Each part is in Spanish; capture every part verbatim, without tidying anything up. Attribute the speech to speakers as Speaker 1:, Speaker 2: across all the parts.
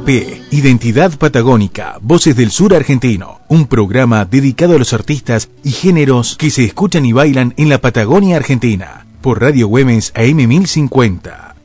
Speaker 1: P, Identidad Patagónica, Voces del Sur Argentino, un programa dedicado a los artistas y géneros que se escuchan y bailan en la Patagonia Argentina, por Radio Güemes A M mil cincuenta.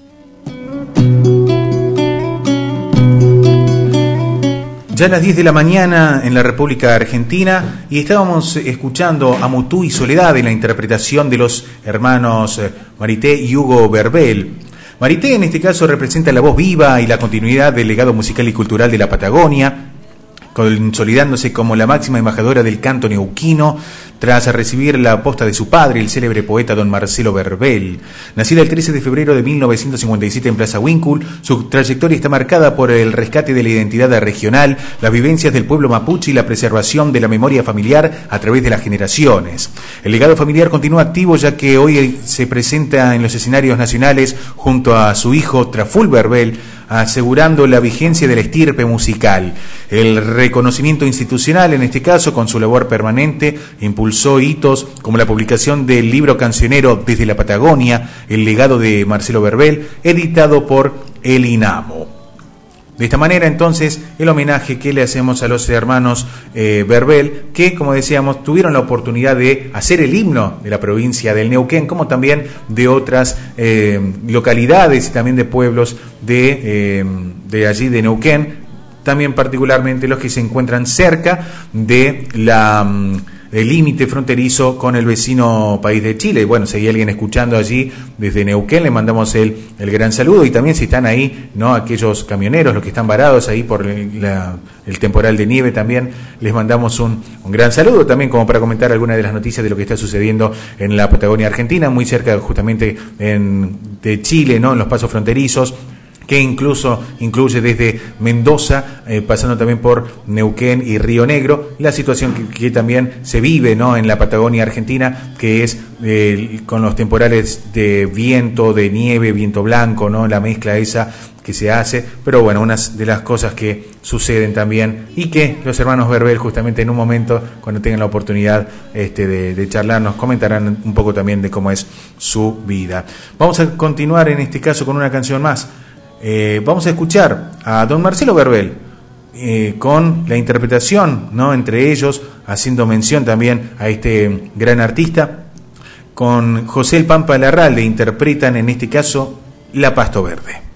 Speaker 1: Ya a las diez de la mañana en la República Argentina y estábamos escuchando a Mutú y Soledad en la interpretación de los hermanos Marité y Hugo Verbel. Marité en este caso representa la voz viva y la continuidad del legado musical y cultural de la Patagonia, consolidándose como la máxima embajadora del canto neuquino tras recibir la aposta de su padre, el célebre poeta don Marcelo Verbel. Nacida el trece de febrero de mil novecientos cincuenta y siete en Plaza Huíncul, su trayectoria está marcada por el rescate de la identidad regional, las vivencias del pueblo mapuche y la preservación de la memoria familiar a través de las generaciones. El legado familiar continúa activo, ya que hoy se presenta en los escenarios nacionales junto a su hijo Traful Verbel, asegurando la vigencia de la estirpe musical. El reconocimiento institucional, en este caso, con su labor permanente, impulsó hitos como la publicación del libro cancionero Desde la Patagonia, el legado de Marcelo Verbel, editado por el INAMO. De esta manera, entonces, el homenaje que le hacemos a los hermanos eh, Verbel, que, como decíamos, tuvieron la oportunidad de hacer el himno de la provincia del Neuquén, como también de otras eh, localidades y también de pueblos de, eh, de allí de Neuquén, también particularmente los que se encuentran cerca de la... el límite fronterizo con el vecino país de Chile. Y bueno, si hay alguien escuchando allí desde Neuquén, le mandamos el, el gran saludo. Y también si están ahí, ¿no?, aquellos camioneros, los que están varados ahí por la, el temporal de nieve, también les mandamos un, un gran saludo, también como para comentar algunas de las noticias de lo que está sucediendo en la Patagonia Argentina, muy cerca justamente en, de Chile, ¿no?, en los pasos fronterizos, que incluso incluye desde Mendoza, eh, pasando también por Neuquén y Río Negro, la situación que, que también se vive, ¿no?, en la Patagonia Argentina, que es eh, con los temporales de viento, de nieve, viento blanco, ¿no?, la mezcla esa que se hace, pero bueno, unas de las cosas que suceden también y que los hermanos Verbel justamente en un momento, cuando tengan la oportunidad este, de, de charlar, nos comentarán un poco también de cómo es su vida. Vamos a continuar en este caso con una canción más. Eh, vamos a escuchar a don Marcelo Verbel eh, con la interpretación, ¿no?, entre ellos, haciendo mención también a este gran artista, con José el Pampa Larralde, interpretan en este caso La Pasto Verde.